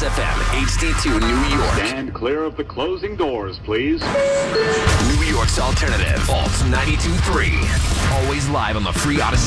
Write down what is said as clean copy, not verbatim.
FM, HD2 New York. Stand clear of the closing doors, please. New York's alternative, Alt 92.3. Always live on the free Odyssey